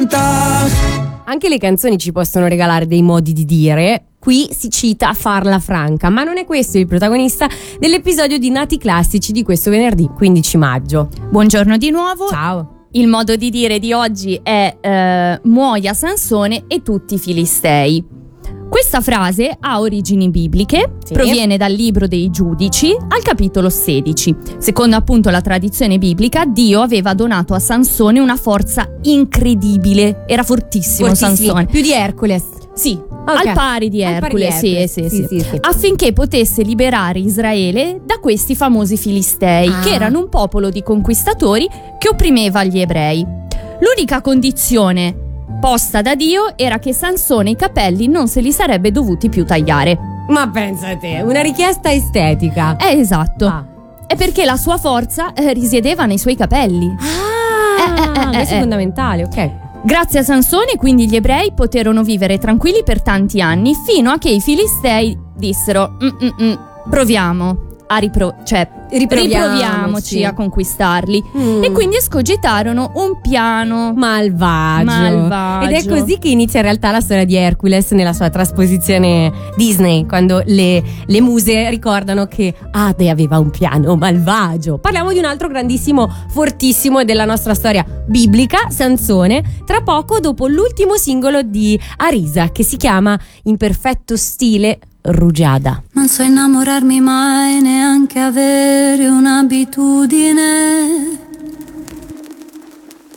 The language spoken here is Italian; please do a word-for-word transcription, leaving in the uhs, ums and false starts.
cantar. Anche le canzoni ci possono regalare dei modi di dire. Qui si cita farla franca, ma non è questo il protagonista dell'episodio di Nati Classici di questo venerdì quindici maggio. Buongiorno di nuovo. Ciao. Il modo di dire di oggi è eh, muoia Sansone e tutti i filistei. Questa frase ha origini bibliche, sì. Proviene dal libro dei Giudici al capitolo sedici. Secondo appunto la tradizione biblica, Dio aveva donato a Sansone una forza incredibile. Era fortissimo, Fortissimi. Sansone. Più di Hercules. Sì, Okay. al pari di Al pari Ercole, di sì, Hercules. sì, Sì, sì, sì, sì. affinché potesse liberare Israele da questi famosi filistei, Ah. che erano un popolo di conquistatori che opprimeva gli ebrei. L'unica condizione posta da Dio era che Sansone i capelli non se li sarebbe dovuti più tagliare. Ma pensa a te, una richiesta estetica. È esatto. Ah. È perché la sua forza eh, risiedeva nei suoi capelli. Ah, Eh, eh, eh, questo eh. è fondamentale, ok. Grazie a Sansone, quindi, gli ebrei poterono vivere tranquilli per tanti anni, fino a che i filistei dissero "Mm, mm, mm, proviamo a ripro- cioè, Riproviamoci. riproviamoci a conquistarli". Mm. E quindi escogitarono un piano Malvagio. malvagio. Ed è così che inizia in realtà la storia di Hercules nella sua trasposizione Disney, quando le, le muse ricordano che Ade aveva un piano malvagio. Parliamo di un altro grandissimo, fortissimo della nostra storia biblica, Sansone, tra poco dopo l'ultimo singolo di Arisa, che si chiama in perfetto stile Rugiada. Non so innamorarmi mai, neanche avere un'abitudine.